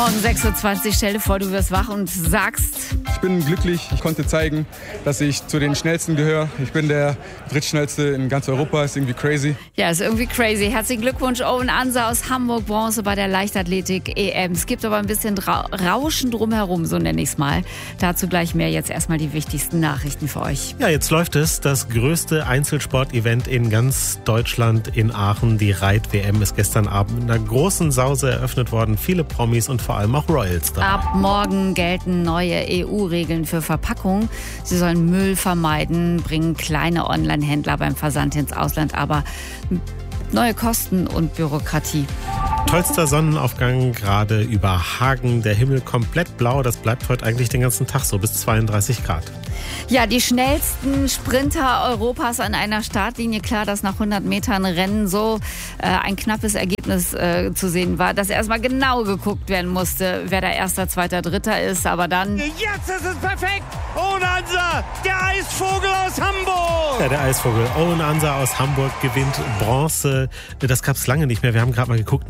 Um 6.20 Uhr, stell dir vor, du wirst wach und sagst... Ich bin glücklich, ich konnte zeigen, dass ich zu den Schnellsten gehöre. Ich bin der drittschnellste in ganz Europa, ist irgendwie crazy. Ja, ist irgendwie crazy. Herzlichen Glückwunsch, Owen Ansa aus Hamburg, Bronze bei der Leichtathletik-EM. Es gibt aber ein bisschen Rauschen drumherum, so nenne ich es mal. Dazu gleich mehr, jetzt erstmal die wichtigsten Nachrichten für euch. Ja, jetzt läuft es, das größte Einzelsport-Event in ganz Deutschland in Aachen. Die Reit-WM ist gestern Abend mit einer großen Sause eröffnet worden. Viele Promis und vor allem auch Royals dabei. Ab morgen gelten neue EU-Regeln für Verpackungen. Sie sollen Müll vermeiden, bringen kleine Online-Händler beim Versand ins Ausland, aber neue Kosten und Bürokratie. Tollster Sonnenaufgang gerade über Hagen. Der Himmel komplett blau. Das bleibt heute eigentlich den ganzen Tag so, bis 32 Grad. Ja, die schnellsten Sprinter Europas an einer Startlinie. Klar, dass nach 100 Metern Rennen so ein knappes Ergebnis zu sehen war, dass erstmal genau geguckt werden musste, wer der Erster, Zweiter, Dritter ist. Aber dann... Jetzt ist es perfekt! Owen Ansa, der Eisvogel aus Hamburg! Ja, der Eisvogel Owen Ansa aus Hamburg gewinnt Bronze. Das gab es lange nicht mehr. Wir haben gerade mal geguckt,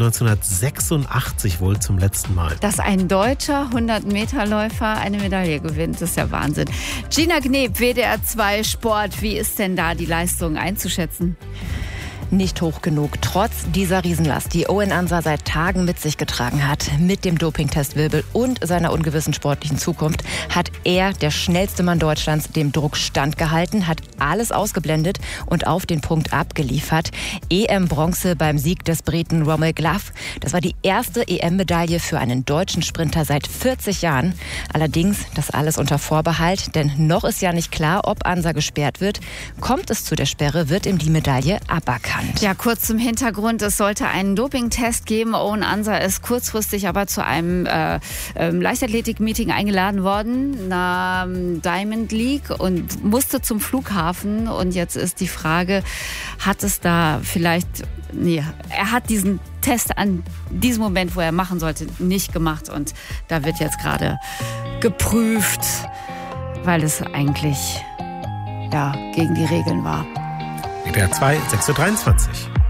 1986 wohl zum letzten Mal. Dass ein deutscher 100-Meter-Läufer eine Medaille gewinnt, ist ja Wahnsinn. Gina Kneb, WDR 2 Sport. Wie ist denn da die Leistung einzuschätzen? Nicht hoch genug, trotz dieser Riesenlast, die Owen Ansa seit Tagen mit sich getragen hat. Mit dem Dopingtestwirbel und seiner ungewissen sportlichen Zukunft hat er, der schnellste Mann Deutschlands, dem Druck standgehalten, hat alles ausgeblendet und auf den Punkt abgeliefert. EM-Bronze beim Sieg des Briten Rommel Glove. Das war die erste EM-Medaille für einen deutschen Sprinter seit 40 Jahren. Allerdings das alles unter Vorbehalt, denn noch ist ja nicht klar, ob Ansa gesperrt wird. Kommt es zu der Sperre, wird ihm die Medaille aberkannt. Ja, kurz zum Hintergrund. Es sollte einen Dopingtest geben. Owen Ansa ist kurzfristig aber zu einem Leichtathletik-Meeting eingeladen worden, na Diamond League, und musste zum Flughafen. Und jetzt ist die Frage, hat es da vielleicht... Nee, er hat diesen Test an diesem Moment, wo er machen sollte, nicht gemacht. Und da wird jetzt gerade geprüft, weil es eigentlich gegen die Regeln war. WDR 2, 6.23 Uhr.